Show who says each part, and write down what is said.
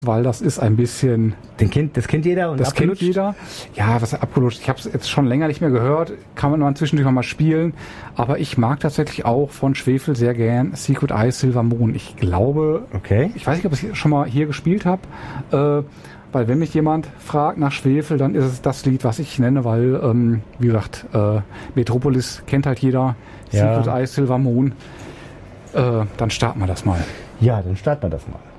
Speaker 1: weil das ist ein bisschen...
Speaker 2: Das kennt jeder und
Speaker 1: das kennt jeder. Ja, was abgelutscht. Ich habe es jetzt schon länger nicht mehr gehört. Kann man mal zwischendurch mal spielen. Aber ich mag tatsächlich auch von Schwefel sehr gern Secret Eye Silver Moon. Ich glaube, ich weiß nicht, ob ich es schon mal hier gespielt habe. Weil wenn mich jemand fragt nach Schwefel, dann ist es das Lied, was ich nenne, weil, wie gesagt, Metropolis kennt halt jeder. Secret Eye Silver Moon. Dann starten wir das mal.
Speaker 2: Ja, dann starten wir das mal.